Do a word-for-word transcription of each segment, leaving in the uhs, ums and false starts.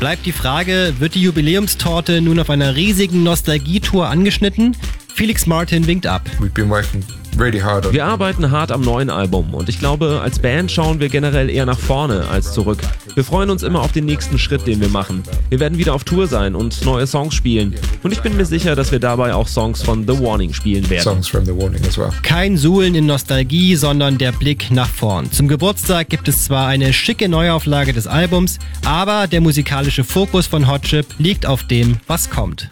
Bleibt die Frage, wird die Jubiläumstorte nun auf einer riesigen Nostalgietour angeschnitten? Felix Martin winkt ab. We've been working really hard on. Wir arbeiten hart am neuen Album und ich glaube, als Band schauen wir generell eher nach vorne als zurück. Wir freuen uns immer auf den nächsten Schritt, den wir machen. Wir werden wieder auf Tour sein und neue Songs spielen. Und ich bin mir sicher, dass wir dabei auch Songs von The Warning spielen werden. Songs from The Warning as well. Kein Suhlen in Nostalgie, sondern der Blick nach vorn. Zum Geburtstag gibt es zwar eine schicke Neuauflage des Albums, aber der musikalische Fokus von Hot Chip liegt auf dem, was kommt.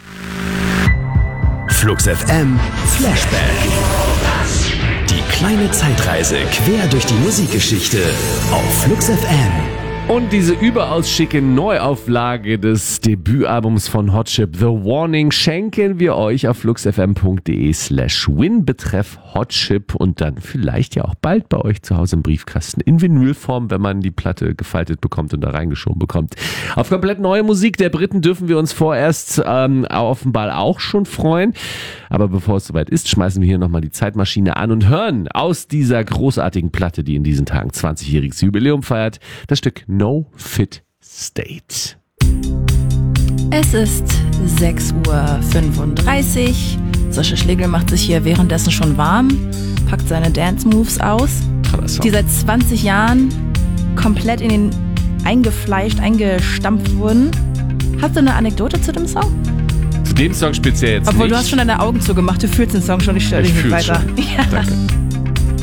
Flux F M Flashback. Die kleine Zeitreise quer durch die Musikgeschichte auf Flux F M. Und diese überaus schicke Neuauflage des Debütalbums von Hot Chip, The Warning, schenken wir euch auf fluxfm.de slash win betreff Hot Chip und dann vielleicht ja auch bald bei euch zu Hause im Briefkasten in Vinylform, wenn man die Platte gefaltet bekommt und da reingeschoben bekommt. Auf komplett neue Musik der Briten dürfen wir uns vorerst ähm, offenbar auch schon freuen. Aber bevor es soweit ist, schmeißen wir hier nochmal die Zeitmaschine an und hören aus dieser großartigen Platte, die in diesen Tagen zwanzigjähriges Jubiläum feiert, das Stück No Fit State. Es ist sechs Uhr fünfunddreißig. Sascha Schlegel macht sich hier währenddessen schon warm, packt seine Dance-Moves aus, die seit zwanzig Jahren komplett in den eingefleischt, eingestampft wurden. Hast du eine Anekdote zu dem Song? Zu dem Song speziell jetzt Obwohl, nicht. du hast schon deine Augen zugemacht, du fühlst den Song schon, ich störe dich nicht weiter. Ja. Danke.